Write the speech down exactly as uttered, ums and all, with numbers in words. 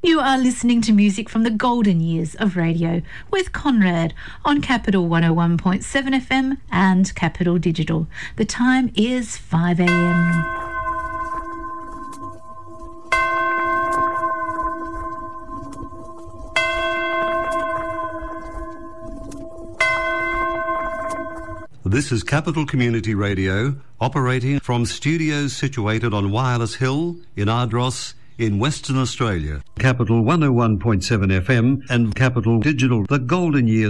You are listening to music from the golden years of radio with Conrad on Capital one oh one point seven F M and Capital Digital. The time is five a m. This is Capital Community Radio, operating from studios situated on Wireless Hill in Ardross in Western Australia. Capital one oh one point seven F M and Capital Digital, the golden years